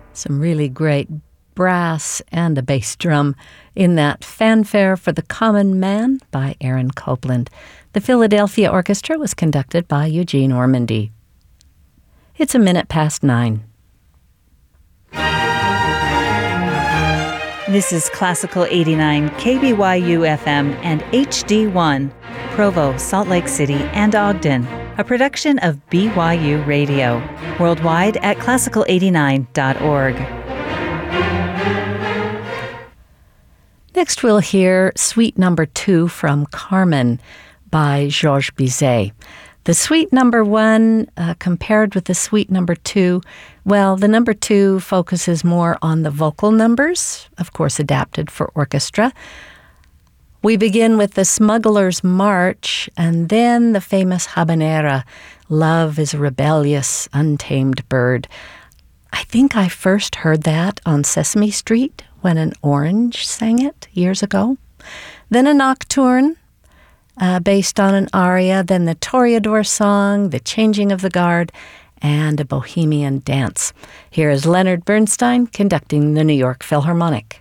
Some really great brass and a bass drum in that Fanfare for the Common Man by Aaron Copland. The Philadelphia Orchestra was conducted by Eugene Ormandy. It's 9:01. This is Classical 89 KBYU FM and HD1, Provo, Salt Lake City, and Ogden, a production of BYU Radio, worldwide at classical89.org. Next we'll hear Suite Number 2 from Carmen by Georges Bizet. The Suite Number 1, compared with the Suite Number 2, well, the number 2 focuses more on the vocal numbers, of course adapted for orchestra. We begin with the Smuggler's March, and then the famous habanera, Love is a Rebellious, Untamed Bird. I think I first heard that on Sesame Street when an orange sang it years ago. Then a nocturne, based on an aria, then the Toreador song, the Changing of the Guard, and a Bohemian dance. Here is Leonard Bernstein conducting the New York Philharmonic.